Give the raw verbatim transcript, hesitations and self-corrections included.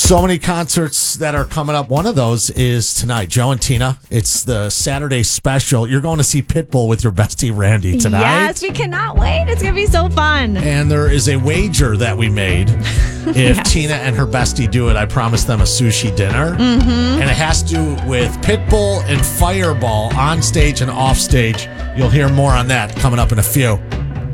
So many concerts that are coming up. One of those is tonight. Joe and Tina. It's the Saturday special. You're going to see Pitbull with your bestie Randy tonight. Yes, we cannot wait. It's going to be so fun. And there is a wager that we made. If Yes. Tina and her bestie do it, I promise them a sushi dinner. Mm-hmm. And it has to do with Pitbull and Fireball on stage and off stage. You'll hear more on that coming up in a few.